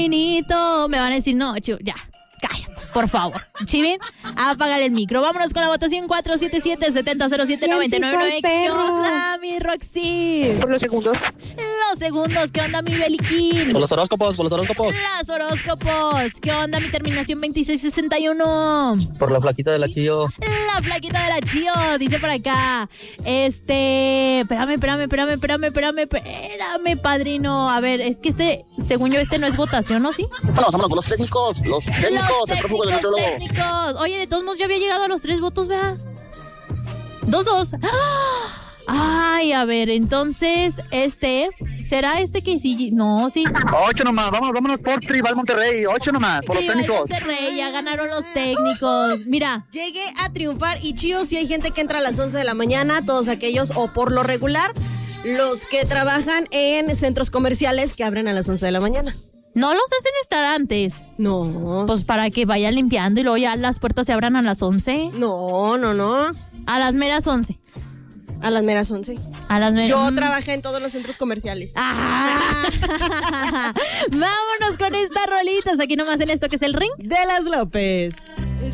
caminito. Me van a decir, no, Chivo, ya, cállate, por favor. Chivín, apágale el micro. Vámonos con la votación 477-7007-999. ¿Qué onda, mi Roxy? Por los segundos. Los segundos, ¿qué onda, mi Beliquín? Por los horóscopos. Los horóscopos, ¿qué onda, mi terminación 2661? Por la flaquita de la Chío. La flaquita de la Chío, dice por acá. Espérame, padrino. A ver, es que según yo, no es votación, ¿no? ¿Sí? Vámonos con los técnicos. El prófugo del nutriólogo. Técnicos. Oye, de todos modos, yo había llegado a los 3 votos, ¿verdad? 2-2. Ay, a ver, entonces, ¿será que sí? No, sí. 8 nomás, vámonos por Tribal Monterrey, 8 nomás, por los técnicos. Monterrey, ya ganaron los técnicos. Mira. Llegué a triunfar y Chío, si hay gente que entra a las 11 de la mañana, todos aquellos, o por lo regular, los que trabajan en centros comerciales que abren a las 11 de la mañana. ¿No los hacen estar antes? No. Pues para que vayan limpiando y luego ya las puertas se abran a las 11. No. A las meras 11. A las meras 11. Yo trabajé en todos los centros comerciales. Vámonos con estas rolitas. Aquí nomás en esto que es el ring de las López.